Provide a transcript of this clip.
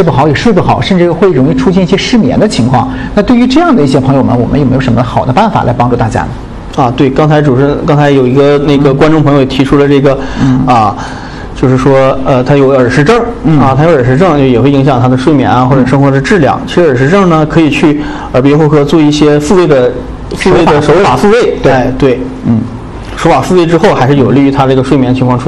吃不好，也睡不好，甚至会容易出现一些失眠的情况。那对于这样的一些朋友们，我们有没有什么好的办法来帮助大家呢？ 对，刚才有一个观众朋友提出了这个就是说他有耳石症他有耳石症也会影响他的睡眠啊或者生活的质量。其实耳石症呢可以去耳鼻喉科做一些复位的手法复位，对，手法复位之后还是有利于他这个睡眠情况出